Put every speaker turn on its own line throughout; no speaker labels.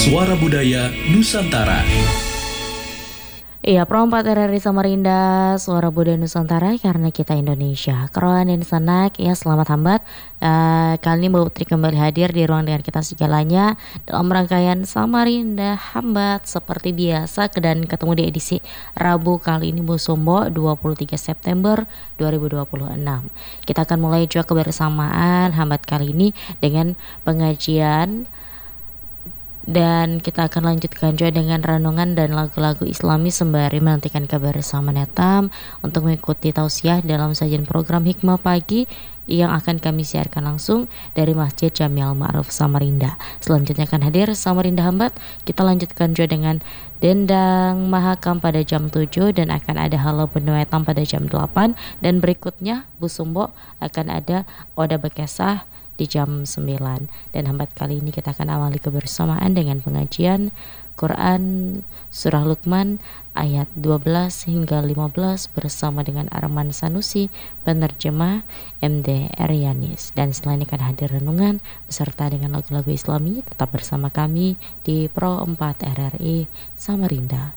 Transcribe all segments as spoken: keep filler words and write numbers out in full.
Suara Budaya Nusantara.
Iya, Pro empat R R I Samarinda, Suara Budaya Nusantara karena kita Indonesia. Kerohan dan sanak, ya selamat hambat. Uh, kali ini Mbak Putri kembali hadir di ruang dengan kita segalanya dalam rangkaian Samarinda Hambat seperti biasa dan ketemu di edisi Rabu kali ini Busumbo dua puluh tiga September dua ribu dua puluh enam. Kita akan mulai juga kebersamaan Hambat kali ini dengan pengajian. Dan kita akan lanjutkan juga dengan renungan dan lagu-lagu Islami sembari menantikan kebersamaan Netam untuk mengikuti tausiah dalam sajian program Hikmah Pagi yang akan kami siarkan langsung dari Masjid Jami Al-Ma'ruf Samarinda. Selanjutnya akan hadir Samarinda Hambat. Kita lanjutkan juga dengan Dendang Mahakam pada jam tujuh dan akan ada Halo Benuetam pada jam delapan, dan berikutnya Bu Sumbo akan ada Oda Bekesah di jam sembilan. Dan Hambat kali ini kita akan awali kebersamaan dengan pengajian Quran Surah Luqman ayat dua belas hingga lima belas bersama dengan Arman Sanusi, penerjemah M D Eryanis. Dan setelah ini akan hadir renungan beserta dengan lagu-lagu Islami. Tetap bersama kami di Pro empat R R I Samarinda.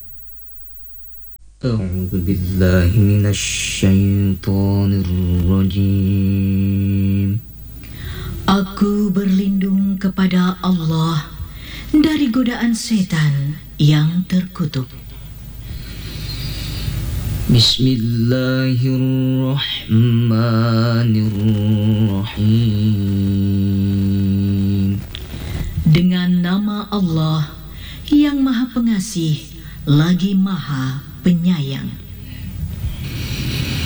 A'udzu billahi minasy syaithanir rajim.
Aku berlindung kepada Allah dari godaan setan yang terkutuk.
Bismillahirrahmanirrahim.
Dengan nama Allah yang Maha Pengasih lagi Maha Penyayang.